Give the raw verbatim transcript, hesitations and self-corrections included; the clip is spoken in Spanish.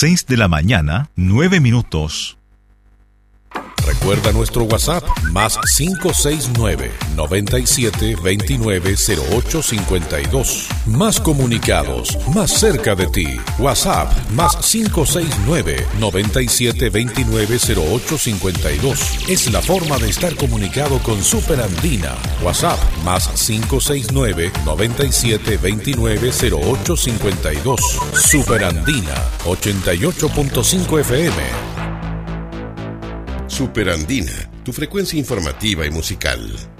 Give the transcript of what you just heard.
seis de la mañana, nueve minutos. Recuerda nuestro WhatsApp, más cinco seis nueve, nueve siete dos nueve, cero ocho cinco dos. Más comunicados, más cerca de ti. WhatsApp, más cinco seis nueve, nueve siete dos nueve, cero ocho cinco dos. Es la forma de estar comunicado con Super Andina. WhatsApp, más cinco seis nueve, nueve siete dos nueve, cero ocho cinco dos. Super Andina, ochenta y ocho punto cinco F M. Super Andina, tu frecuencia informativa y musical.